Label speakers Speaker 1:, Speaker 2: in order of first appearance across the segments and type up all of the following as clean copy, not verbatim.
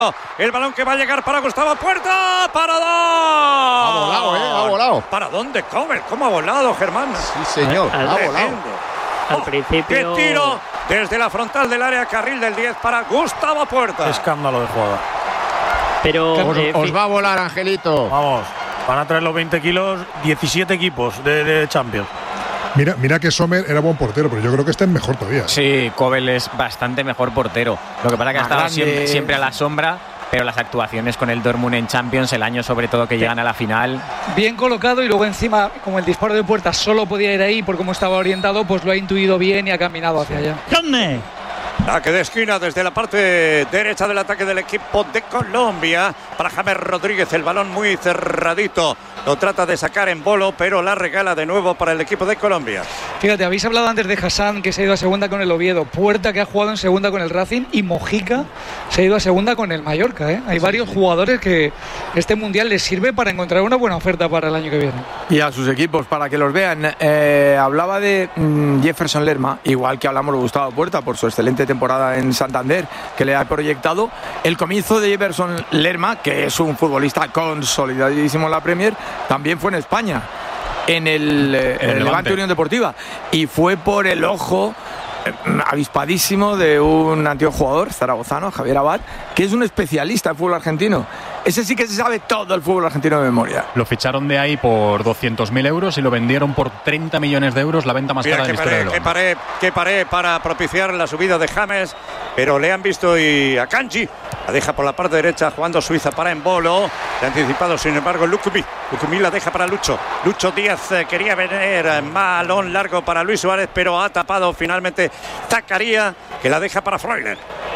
Speaker 1: El balón que va a llegar para Gustavo Puerta. ¡Para dos!
Speaker 2: Ha volado, ha volado.
Speaker 1: ¿Para dónde come? ¿Cómo ha volado, Germán?
Speaker 2: Sí, señor, ha volado.
Speaker 3: Al principio.
Speaker 1: ¡Qué tiro! Desde la frontal del área, carril del 10 para Gustavo Puerta.
Speaker 4: Escándalo de jugada.
Speaker 3: Pero
Speaker 2: Os va a volar, Angelito.
Speaker 4: Vamos, van a traer los 20 kilos 17 equipos de Champions.
Speaker 5: Mira que Sommer era buen portero, pero yo creo que este es mejor todavía.
Speaker 6: Sí, Kobel es bastante mejor portero. Lo que pasa es que ha estado siempre a la sombra, pero las actuaciones con el Dortmund en Champions, el año sobre todo que llegan a la final.
Speaker 7: Bien colocado, y luego encima, como el disparo de Puerta solo podía ir ahí por cómo estaba orientado, pues lo ha intuido bien y ha caminado hacia allá.
Speaker 1: Saque de esquina desde la parte derecha del ataque del equipo de Colombia para James Rodríguez. El balón muy cerradito. Lo trata de sacar en bolo, pero la regala de nuevo para el equipo de Colombia.
Speaker 7: Fíjate, habéis hablado antes de Hassan, que se ha ido a segunda con el Oviedo. Puerta, que ha jugado en segunda con el Racing. Y Mojica se ha ido a segunda con el Mallorca. Hay varios jugadores que este Mundial les sirve para encontrar una buena oferta para el año que viene.
Speaker 8: Y a sus equipos, para que los vean. Hablaba de Jefferson Lerma, igual que hablamos de Gustavo Puerta, por su excelente temporada en Santander, que le ha proyectado. El comienzo de Jefferson Lerma, que es un futbolista consolidadísimo en la Premier, también fue en España, en el Levante Unión Deportiva, y fue por el ojo avispadísimo de un antiguo jugador zaragozano, Javier Abad, que es un especialista en fútbol argentino. Ese sí que se sabe todo el fútbol argentino de memoria.
Speaker 9: Lo ficharon de ahí por 200.000 euros y lo vendieron por 30 millones de euros, la venta más cara de la historia del Levante.
Speaker 1: Qué pared para propiciar la subida de James, pero le han visto y a Kanji la deja por la parte derecha jugando Suiza para Embolo. Le ha anticipado sin embargo Lukumi la deja para Lucho Díaz. Quería venir balón largo para Luis Suárez, pero ha tapado finalmente Zakaria, que la deja para Freuler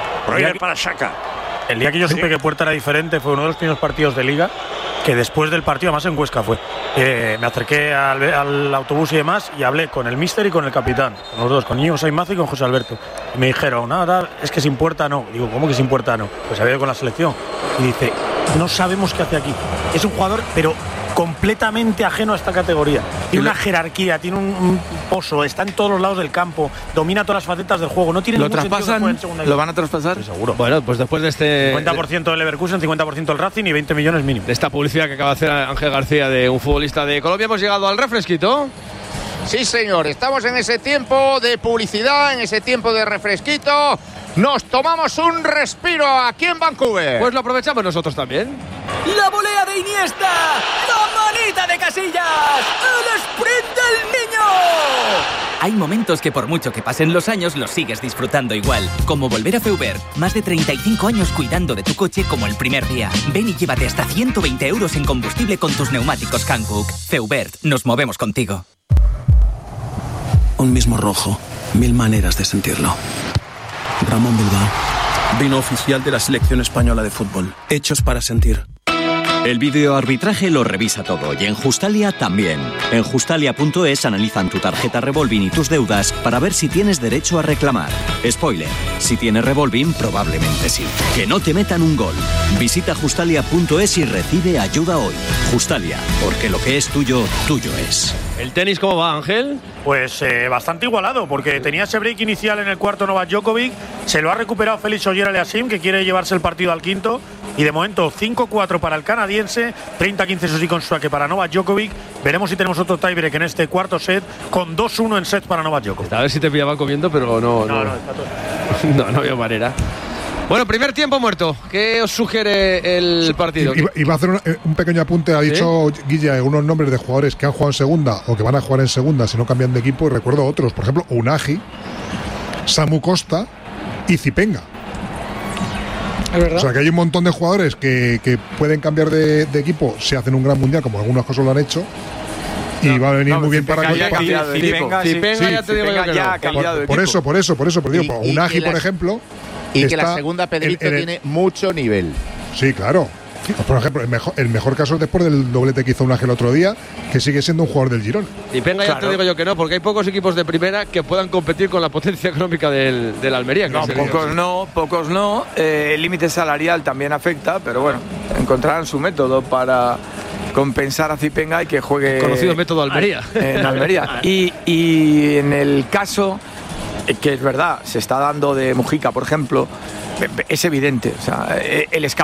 Speaker 1: para Xhaka.
Speaker 4: El día que yo supe que Puerta era diferente fue uno de los primeros partidos de Liga, que después del partido, además en Huesca fue, me acerqué al autobús y demás y hablé con el míster y con el capitán, con los dos, con Íñigo Sainz y con José Alberto, y me dijeron, nada, es que sin Puerta no. Digo, ¿cómo que sin Puerta no? Pues había ido con la selección y dice, no sabemos qué hace aquí. Es un jugador, pero completamente ajeno a esta categoría. Tiene una jerarquía, tiene un pozo, está en todos los lados del campo, domina todas las facetas del juego. No tiene
Speaker 8: ¿Lo
Speaker 4: ningún
Speaker 8: traspasan? ¿Lo van a traspasar?
Speaker 4: Sí, seguro.
Speaker 10: Bueno, pues después de este
Speaker 4: 50% del Leverkusen, 50% del Racing y 20 millones mínimo.
Speaker 10: De esta publicidad que acaba de hacer Ángel García de un futbolista de Colombia, hemos llegado al refresquito.
Speaker 2: Sí, señor, estamos en ese tiempo de publicidad, en ese tiempo de refresquito. Nos tomamos un respiro aquí en Vancouver.
Speaker 10: Pues lo aprovechamos nosotros también.
Speaker 11: La volea de Iniesta, la manita de Casillas, el sprint del niño. Hay momentos que por mucho que pasen los años los sigues disfrutando igual, como volver a Feubert. Más de 35 años cuidando de tu coche como el primer día. Ven y llévate hasta 120 euros en combustible con tus neumáticos Hankook. Feubert, nos movemos contigo.
Speaker 12: Un mismo rojo, 1000 maneras de sentirlo. Ramón Bilbao, vino oficial de la selección española de fútbol. Hechos para sentir.
Speaker 13: El videoarbitraje lo revisa todo y en Justalia también. En Justalia.es analizan tu tarjeta Revolving y tus deudas para ver si tienes derecho a reclamar. Spoiler, si tienes Revolving probablemente sí. Que no te metan un gol. Visita Justalia.es y recibe ayuda hoy. Justalia, porque lo que es tuyo, tuyo es.
Speaker 10: ¿El tenis cómo va, Ángel?
Speaker 4: Pues bastante igualado, porque tenía ese break inicial en el cuarto Novak Djokovic, se lo ha recuperado Félix Auger-Aliassime, que quiere llevarse el partido al quinto, y de momento 5-4 para el canadiense, 30-15 eso sí con saque para Novak Djokovic. Veremos si tenemos otro tiebreak en este cuarto set, con 2-1 en set para Novak Djokovic.
Speaker 10: A ver si te pillaban comiendo, pero no no había manera. Bueno, primer tiempo muerto. ¿Qué os sugiere el partido?
Speaker 5: Iba a hacer un pequeño apunte. Ha dicho Guille algunos nombres de jugadores que han jugado en segunda o que van a jugar en segunda si no cambian de equipo. Y recuerdo otros, por ejemplo, Unagi, Samu Costa y Zipenga.
Speaker 7: ¿Es verdad?
Speaker 5: O sea que hay un montón de jugadores que pueden cambiar de equipo si hacen un gran mundial, como algunos casos lo han hecho. Y va a venir muy bien para
Speaker 8: Zipenga ya te digo yo que no.
Speaker 5: Por eso, digo, Unagi, por ejemplo.
Speaker 2: Y que la segunda, Pedrito, tiene mucho nivel.
Speaker 5: Sí, claro. Por ejemplo, el mejor caso es después del doblete que hizo un Ángel otro día, que sigue siendo un jugador del Girona.
Speaker 10: Y venga, ya te digo yo que no, porque hay pocos equipos de primera que puedan competir con la potencia económica del Almería.
Speaker 8: No, pocos no. El límite salarial también afecta, pero bueno, encontrarán su método para compensar a Zipenga y que juegue.
Speaker 10: Conocido método Almería.
Speaker 8: En Almería. Y en el caso que es verdad, se está dando de Mujica, por ejemplo, es evidente. O sea, el